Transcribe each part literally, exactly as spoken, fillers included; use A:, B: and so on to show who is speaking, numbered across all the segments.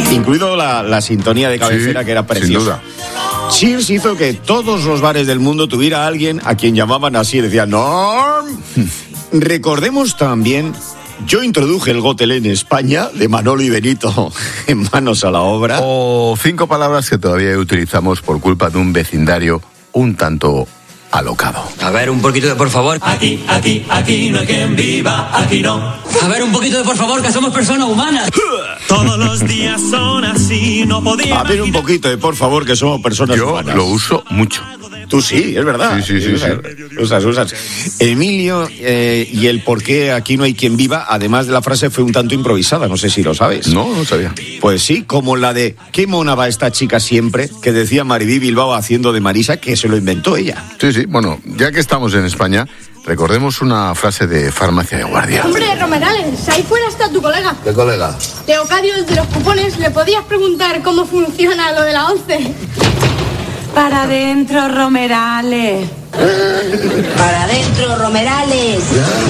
A: Incluido la, la sintonía de cabecera, sí, que era preciosa.
B: Sin duda.
A: Cheers hizo que todos los bares del mundo tuviera a alguien a quien llamaban así, decían Norm. Recordemos también, yo introduje el Got Talent en España de Manolo y Benito en Manos a la Obra.
B: O cinco palabras que todavía utilizamos por culpa de un vecindario un tanto alocado.
C: A ver, un poquito de por favor.
D: Aquí, aquí, aquí no hay quien viva, aquí no.
C: A ver, un poquito de por favor, que somos personas humanas.
D: Todos los días son así, no podía.
A: A ver, un poquito de por favor, que somos personas
B: Yo
A: humanas.
B: Yo lo uso mucho.
A: Tú sí, es verdad.
B: Sí, sí, sí.
A: Usas,
B: sí.
A: usas, usas. Emilio eh, y el por qué aquí no hay quien viva, además de la frase, fue un tanto improvisada, no sé si lo sabes.
B: No, no sabía.
A: Pues sí, como la de ¿qué mona va esta chica siempre? Que decía Maribí Bilbao haciendo de Marisa, que se lo inventó ella.
B: Sí, sí, bueno, ya que estamos en España, recordemos una frase de Farmacia de Guardia.
E: Hombre, Romerales, ahí fuera está tu colega.
B: ¿Qué colega?
E: Leocadio, el de los cupones, ¿le podías preguntar cómo funciona lo de la once?
F: Para adentro, Romerales.
G: Para adentro, Romerales.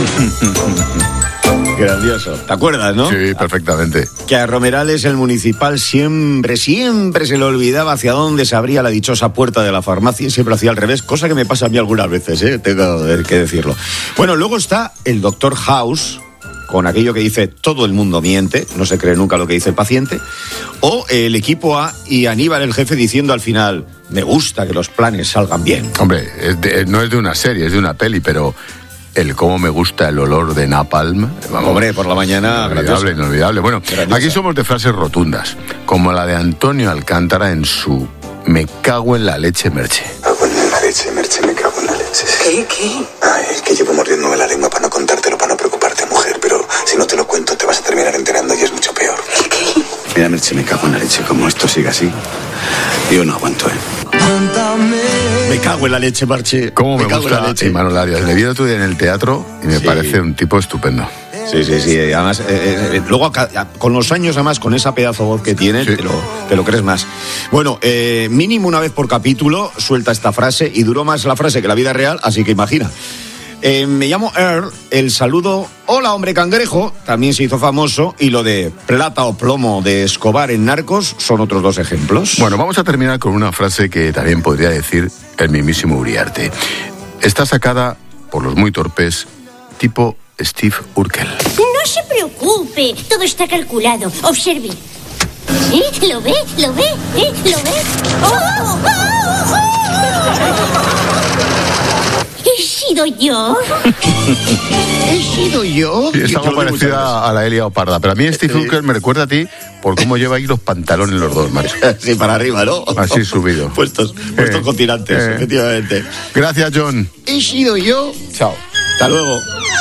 A: Grandioso. ¿Te acuerdas, no?
B: Sí, perfectamente.
A: Que a Romerales, el municipal, siempre, siempre se le olvidaba hacia dónde se abría la dichosa puerta de la farmacia y siempre hacía al revés, cosa que me pasa a mí algunas veces, ¿eh? Tengo que decirlo. Bueno, luego está el doctor House, con aquello que dice todo el mundo miente, no se cree nunca lo que dice el paciente, o el equipo A y Aníbal el jefe diciendo al final, me gusta que los planes salgan bien.
B: Hombre, es de, no es de una serie, es de una peli, pero el cómo me gusta el olor de napalm.
A: Vamos, hombre, por la mañana.
B: Inolvidable, inolvidable. Bueno,
A: grandiosa.
B: Aquí somos de frases rotundas, como la de Antonio Alcántara en su me cago en la leche, Merche.
H: Me cago en la leche, Merche, me cago en la leche.
G: ¿Qué? ¿Qué?
H: Ay, es que llevo mordiéndome la lengua para no contártelo, para no preocuparte, mujer, pero si no te lo cuento te vas a terminar enterando y es mucho peor.
G: ¿Qué?
H: Mira, Merche, me cago en la leche, como esto sigue así, yo no aguanto, ¿eh?
A: Me cago en la leche, Marche.
B: ¿Cómo me, me cago
A: gusta
B: en la leche? Imanol Arias. Le vi el otro día en el teatro y me sí. parece un tipo estupendo.
A: Sí, sí, sí. Además, eh, eh, luego con los años, además, con esa pedazo voz que tiene, sí. te, lo, te lo crees más. Bueno, eh, mínimo una vez por capítulo suelta esta frase y duró más la frase que la vida real, así que imagina. Eh, me llamo Earl, el saludo hola hombre cangrejo también se hizo famoso y lo de plata o plomo de Escobar en Narcos son otros dos ejemplos.
B: Bueno, vamos a terminar con una frase que también podría decir el mismísimo Uriarte. Está sacada por los muy torpes, tipo Steve Urkel.
I: No se preocupe, todo está calculado. Observe. ¿Eh? ¿Lo ve? ¿Lo ve? ¿Eh? ¿Lo ve? ¡Oh! ¡Oh! ¡Oh! ¿He sido yo?
A: ¿He sido yo?
B: Sí, está muy parecida a la Elia Oparda, pero a mí Steve sí. Urkel me recuerda a ti por cómo lleva ahí los pantalones los dos, Mario.
A: Sí, para arriba, ¿no?
B: Así subido.
A: Puestos, puestos eh, con tirantes, eh. efectivamente.
B: Gracias, John.
A: ¿He sido yo?
B: Chao.
A: Hasta luego.